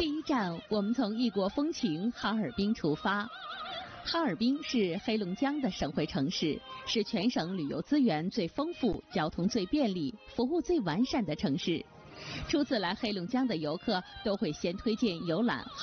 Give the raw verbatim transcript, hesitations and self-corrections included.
第一站，我们从异国风情哈尔滨出发。哈尔滨是黑龙江的省会城市，是全省旅游资源最丰富、交通最便利、服务最完善的城市。初次来黑龙江的游客都会先推荐游览